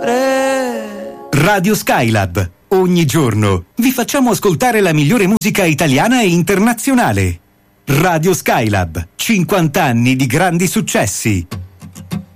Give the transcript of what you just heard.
Radio Skylab. Ogni giorno vi facciamo ascoltare la migliore musica italiana e internazionale. Radio Skylab. 50 anni di grandi successi.